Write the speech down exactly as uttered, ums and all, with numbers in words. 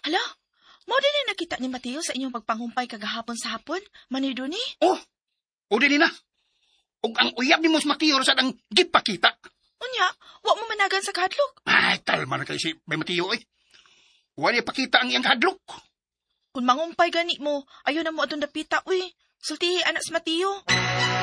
Hala, mo din na nakita ni Mateo sa inyong pagpanghumpay kagahapon sa hapon, manido ni? Oh, o din na. O ang uyab ni Mos Mateo sa ang gipakita. Unya, wa mo managan sa kahadlok. Ay, talma na kayo si May Mateo eh. Wala ipakita ang iyang hadlok. Kung mangumpay gani mo, ayaw na mo atong dapita, uy. Sultihi anak si Mateo.